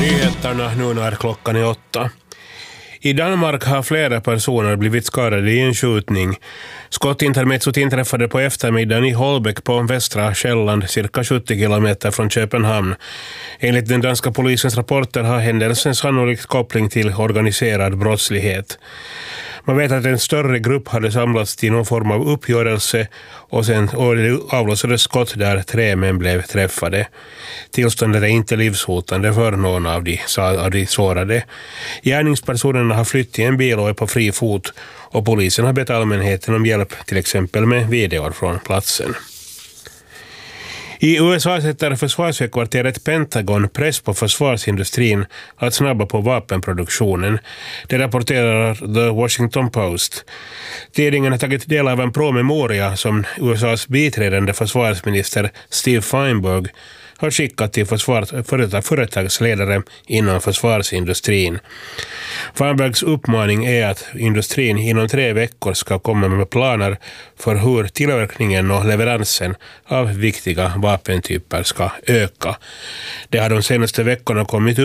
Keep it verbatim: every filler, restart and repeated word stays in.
Nyheterna nu när klockan är åtta. I Danmark har flera personer blivit skadade i en skjutning. Skottintermezzot inträffade på eftermiddagen i Holbæk på västra Själland, cirka sjuttio kilometer från Köpenhamn. Enligt den danska polisens rapporter har händelsen sannolikt koppling till organiserad brottslighet. Man vet att en större grupp hade samlats till någon form av uppgörelse och sen avlossades skott där tre män blev träffade. Tillståndet är inte livshotande för någon av de, av de sårade. Gärningspersonerna har flytt till en bil och är på fri fot och polisen har bett allmänheten om hjälp, till exempel med videor från platsen. I U S A sätter försvarshögkvarteret Pentagon press på försvarsindustrin att snabba på vapenproduktionen. Det rapporterar The Washington Post. Tidningen har tagit del av en promemoria som U S A:s biträdande försvarsminister Steve Feinberg har skickat till försvar, företagsledare inom försvarsindustrin. Feinbergs uppmaning är att industrin inom tre veckor ska komma med planer för hur tillverkningen och leveransen av viktiga vapentyper ska öka. Det har de senaste veckorna kommit